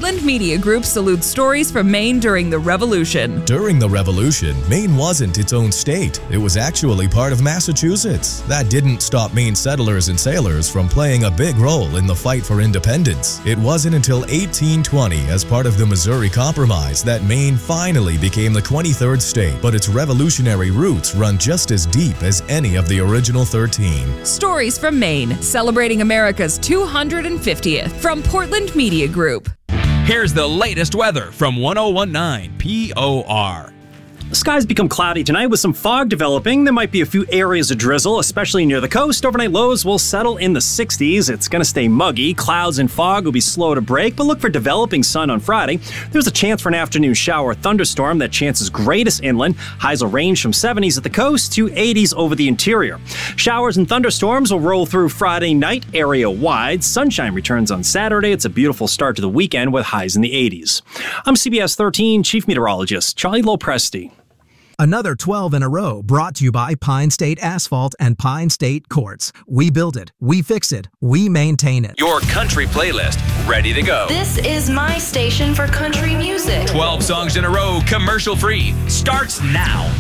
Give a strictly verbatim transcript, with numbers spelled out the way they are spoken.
Portland Media Group salutes stories from Maine during the Revolution. During the Revolution, Maine wasn't its own state. It was actually part of Massachusetts. That didn't stop Maine settlers and sailors from playing a big role in the fight for independence. It wasn't until eighteen twenty, as part of the Missouri Compromise, that Maine finally became the twenty-third state, but its revolutionary roots run just as deep as any of the original thirteen. Stories from Maine, celebrating America's two hundred fiftieth from Portland Media Group. Here's the latest weather from one oh one point nine P O R. The skies become cloudy tonight with some fog developing. There might be a few areas of drizzle, especially near the coast. Overnight lows will settle in the sixties. It's going to stay muggy. Clouds and fog will be slow to break, but look for developing sun on Friday. There's a chance for an afternoon shower or thunderstorm. That chance is greatest inland. Highs will range from seventies at the coast to eighties over the interior. Showers and thunderstorms will roll through Friday night area-wide. Sunshine returns on Saturday. It's a beautiful start to the weekend with highs in the eighties. I'm C B S thirteen Chief Meteorologist Charlie Lopresti. Another twelve in a row brought to you by Pine State Asphalt and Pine State Quartz. We build it, we fix it, we maintain it. Your country playlist, ready to go. This is my station for country music. twelve songs in a row, commercial free, starts now.